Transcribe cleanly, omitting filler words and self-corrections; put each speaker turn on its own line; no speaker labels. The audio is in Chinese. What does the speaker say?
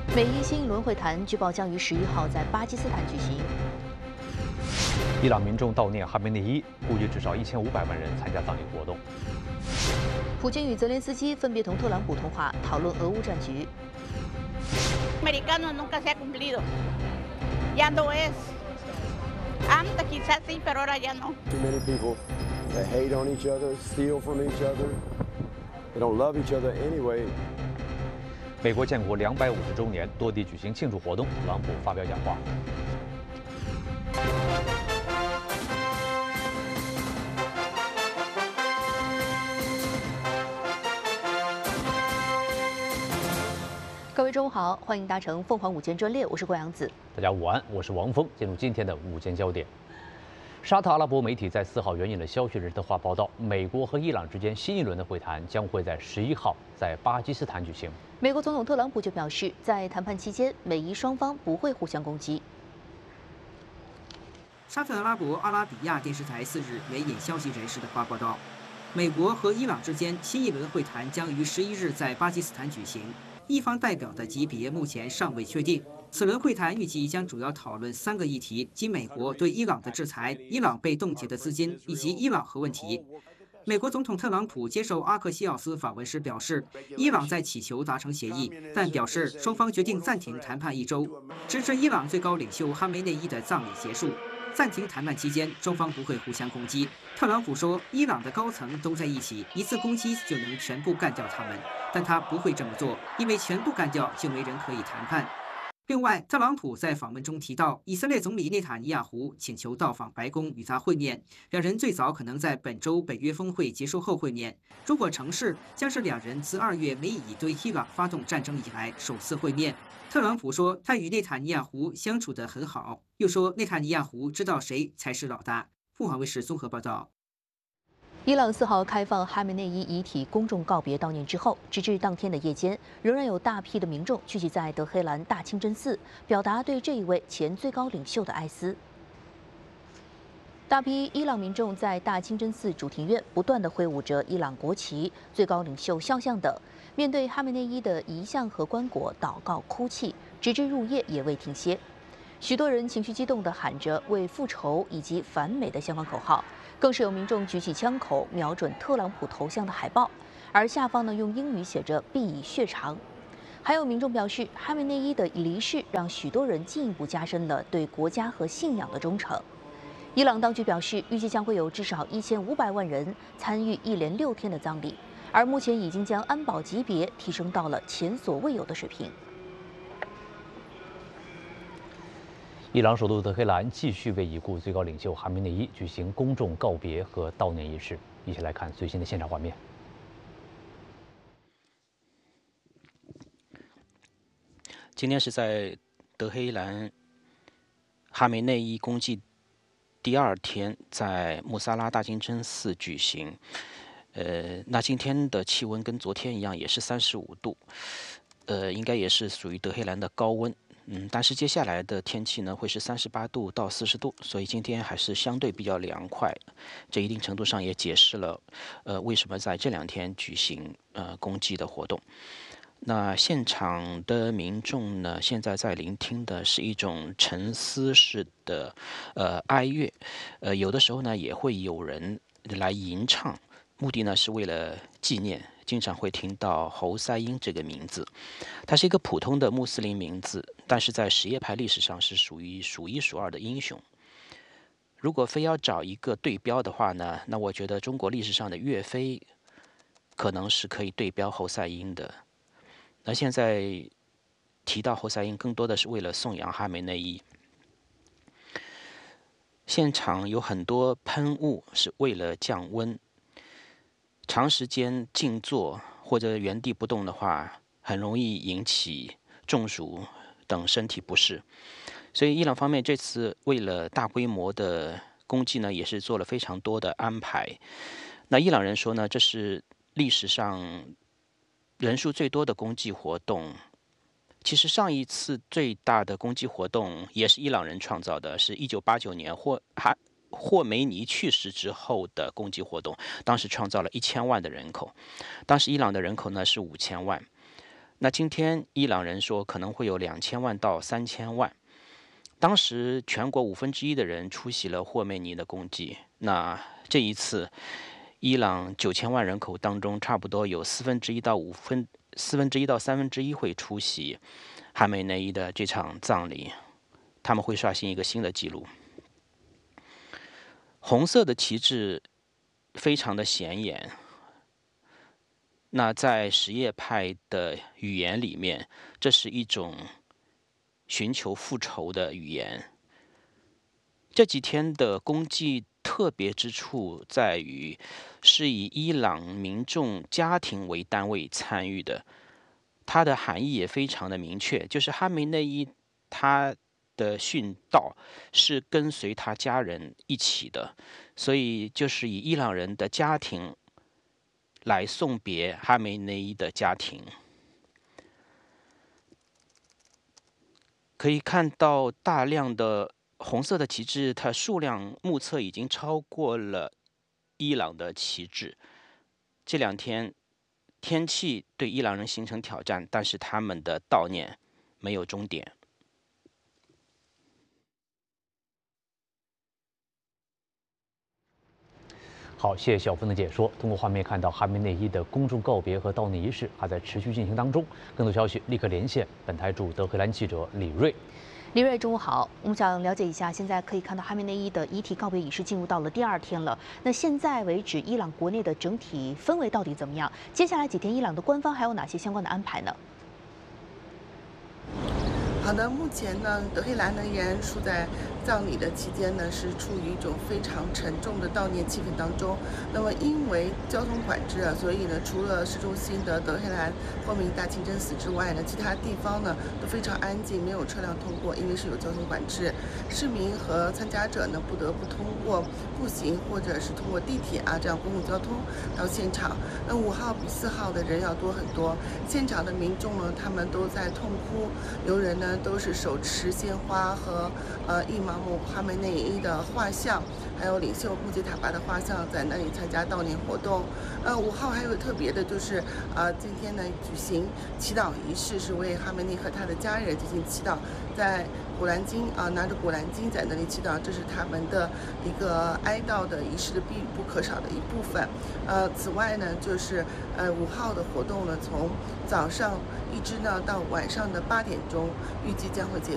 美伊新一轮会谈据报将于11号在巴基斯坦举行。
伊朗民众悼念哈梅内伊，估计至少1500万人参加葬礼活动。
普京与泽连斯基分别同特朗普通话，讨论俄乌战局。
Americano nunca se ha cumplido. Ya no es. Antes quizás sí, pero ahora ya no.
Too many people that hate on each other, steal from each other. They don't love each other anyway.
美国建国250周年，多地举行庆祝活动，特朗普发表讲话。
各位中午好，欢迎搭乘凤凰午间专列，我是郭阳子。
大家午安，我是王峰。进入今天的午间焦点。沙特阿拉伯媒体在4号援引了消息人士的话报道，美国和伊朗之间新一轮的会谈将会在11号在巴基斯坦举行。
美国总统特朗普就表示，在谈判期间，美伊双方不会互相攻击。
沙特阿拉伯阿拉比亚电视台4日援引消息人士的话报道，美国和伊朗之间新一轮会谈将于11日在巴基斯坦举行。一方代表的级别目前尚未确定。此轮会谈预计将主要讨论3个议题，即美国对伊朗的制裁、伊朗被冻结的资金以及伊朗核问题。美国总统特朗普接受阿克西奥斯访问时表示，伊朗在祈求达成协议，但表示双方决定暂停谈判1周，直至伊朗最高领袖哈梅内伊的葬礼结束。暂停谈判期间，双方不会互相攻击。特朗普说，伊朗的高层都在一起，一次攻击就能全部干掉他们，但他不会这么做，因为全部干掉就没人可以谈判。另外，特朗普在访问中提到，以色列总理内塔尼亚胡请求到访白宫与他会面，两人最早可能在本周北约峰会结束后会面。如果成事，将是两人自2月美以对伊朗发动战争以来首次会面。特朗普说，他与内塔尼亚胡相处得很好，又说内塔尼亚胡知道谁才是老大。凤凰卫视综合报道。
伊朗4号开放哈梅内伊遗体公众告别悼念之后，直至当天的夜间，仍然有大批的民众聚集在德黑兰大清真寺，表达对这一位前最高领袖的哀思。大批伊朗民众在大清真寺主庭院不断地挥舞着伊朗国旗、最高领袖肖像等，面对哈梅内伊的遗像和棺椁祷告哭泣，直至入夜也未停歇。许多人情绪激动地喊着为复仇以及反美的相关口号，更是有民众举起枪口瞄准特朗普头像的海报，而下方呢用英语写着“必以血偿”。还有民众表示，哈梅内伊的离世让许多人进一步加深了对国家和信仰的忠诚。伊朗当局表示，预计将会有至少1500万人参与一连6天的葬礼，而目前已经将安保级别提升到了前所未有的水平。
伊朗首都德黑兰继续为已故最高领袖哈梅内伊举行公众告别和悼念仪式。一起来看最新的现场画面。
今天是在德黑兰哈梅内伊公祭第2天，在穆萨拉大清真寺举行。那今天的气温跟昨天一样，也是35度，应该也是属于德黑兰的高温。但是接下来的天气呢，会是38度到40度，所以今天还是相对比较凉快。这一定程度上也解释了，为什么在这2天举行公祭的活动。那现场的民众呢，现在在聆听的是一种沉思式的哀乐，有的时候呢也会有人来吟唱，目的呢是为了纪念。经常会听到侯赛因这个名字，他是一个普通的穆斯林名字，但是在什叶派历史上是属于数1数2的英雄。如果非要找一个对标的话呢，那我觉得中国历史上的岳飞可能是可以对标侯赛因的。那现在提到侯赛因，更多的是为了颂扬哈梅内伊。现场有很多喷雾是为了降温。长时间静坐或者原地不动的话，很容易引起中暑等身体不适。所以伊朗方面这次为了大规模的攻击呢，也是做了非常多的安排。那伊朗人说呢，这是历史上人数最多的攻击活动。其实上一次最大的攻击活动也是伊朗人创造的，是1989年霍梅尼去世之后的攻击活动，当时创造了1000万的人口。当时伊朗的人口呢是5000万。 那今天伊朗人说可能会有2000万到3000万。当时全国1/5的人出席了霍梅尼的公祭。那这一次，伊朗9000万人口当中，差不多有1/4到1/3会出席哈梅内伊的这场葬礼，他们会刷新一个新的纪录。红色的旗帜非常的显眼。那在什叶派的语言里面，这是一种寻求复仇的语言。这几天的公祭特别之处在于，是以伊朗民众家庭为单位参与的，它的含义也非常的明确，就是哈梅内伊他的殉道是跟随他家人一起的，所以就是以伊朗人的家庭来送别哈梅内伊的家庭。可以看到大量的红色的旗帜，它数量目测已经超过了伊朗的旗帜。这2天天气对伊朗人形成挑战，但是他们的悼念没有终点。
好，谢谢小峰的解说。通过画面看到哈梅内伊的公众告别和悼念仪式还在持续进行当中。更多消息立刻连线本台驻德黑兰记者李锐。
李锐，中午好。我们想了解一下，现在可以看到哈梅内伊的遗体告别仪式进入到了第2天了。那现在为止，伊朗国内的整体氛围到底怎么样？接下来几天，伊朗的官方还有哪些相关的安排呢？
好的，目前呢，德黑兰呢依然处在葬礼的期间呢，是处于一种非常沉重的悼念气氛当中。那么因为交通管制啊，所以呢，除了市中心的德黑兰霍梅尼大清真寺之外呢，其他地方呢都非常安静，没有车辆通过，因为是有交通管制。市民和参加者呢不得不通过步行或者是通过地铁啊这样公共交通到现场。那5号比4号的人要多很多，现场的民众呢，他们都在痛哭，有人呢都是手持鲜花和伊玛目哈梅内伊的画像，还有领袖穆杰塔巴的画像，在那里参加悼念活动。5号还有特别的就是今天呢举行祈祷仪式，是为哈梅内和他的家人进行祈祷，在古兰经拿着古兰经在那里祈祷，这是他们的一个哀悼的仪式的必不可少的一部分。此外呢，就是5号的活动呢，从早上一直呢到晚上的8点钟，预计将会结束。